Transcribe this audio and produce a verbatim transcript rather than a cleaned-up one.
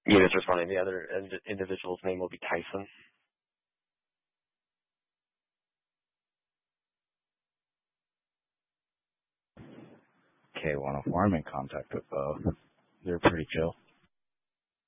Unit's responding. The other ind- individual's name will be Tyson. K one oh four, I'm in contact with both. They're pretty chill.